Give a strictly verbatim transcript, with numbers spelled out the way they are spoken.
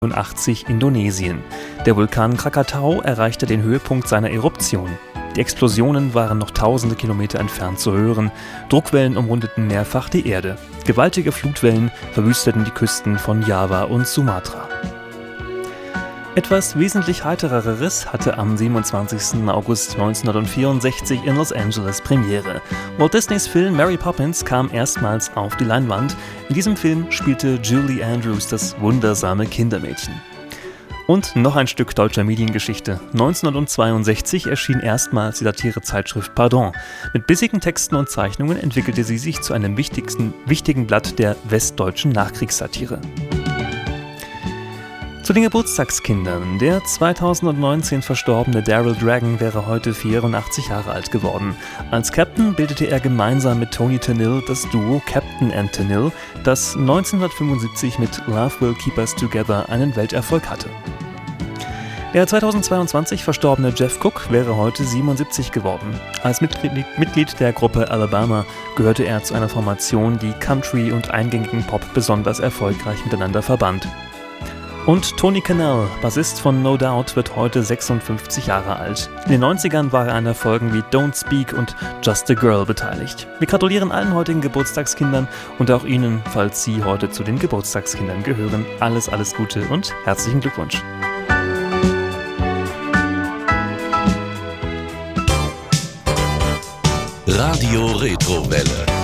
neunzehnhundertfünfundachtzig Indonesien. Der Vulkan Krakatau erreichte den Höhepunkt seiner Eruption. Die Explosionen waren noch tausende Kilometer entfernt zu hören. Druckwellen umrundeten mehrfach die Erde. Gewaltige Flutwellen verwüsteten die Küsten von Java und Sumatra. Etwas wesentlich heitereres hatte am siebenundzwanzigsten August neunzehnhundertvierundsechzig in Los Angeles Premiere. Walt Disneys Film Mary Poppins kam erstmals auf die Leinwand. In diesem Film spielte Julie Andrews das wundersame Kindermädchen. Und noch ein Stück deutscher Mediengeschichte. neunzehnhundertzweiundsechzig erschien erstmals die Satirezeitschrift Pardon. Mit bissigen Texten und Zeichnungen entwickelte sie sich zu einem wichtigsten, wichtigen Blatt der westdeutschen Nachkriegssatire. Zu den Geburtstagskindern. Der zweitausendneunzehn verstorbene Daryl Dragon wäre heute vierundachtzig Jahre alt geworden. Als Captain bildete er gemeinsam mit Tony Tennille das Duo Captain and Tennille, das neunzehnhundertfünfundsiebzig mit Love Will Keep Us Together einen Welterfolg hatte. Der zweitausendzweiundzwanzig verstorbene Jeff Cook wäre heute siebenundsiebzig geworden. Als Mitglied der Gruppe Alabama gehörte er zu einer Formation, die Country und eingängigen Pop besonders erfolgreich miteinander verband. Und Tony Kanal, Bassist von No Doubt, wird heute sechsundfünfzig Jahre alt. In den neunzigern war er an Erfolgen wie Don't Speak und Just a Girl beteiligt. Wir gratulieren allen heutigen Geburtstagskindern und auch Ihnen, falls Sie heute zu den Geburtstagskindern gehören. Alles, alles Gute und herzlichen Glückwunsch. Radio Retrowelle.